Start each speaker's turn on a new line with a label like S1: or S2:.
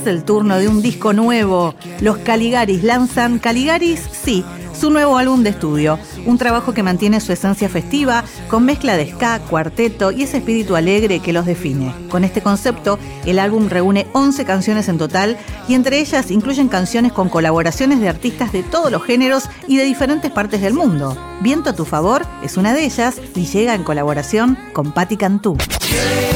S1: Es el turno de un disco nuevo. Los Caligaris lanzan Caligaris, sí, su nuevo álbum de estudio. Un trabajo que mantiene su esencia festiva, con mezcla de ska, cuarteto y ese espíritu alegre que los define. Con este concepto, el álbum reúne 11 canciones en total y entre ellas incluyen canciones con colaboraciones de artistas de todos los géneros y de diferentes partes del mundo. Viento a tu favor es una de ellas y llega en colaboración con Patti Cantú.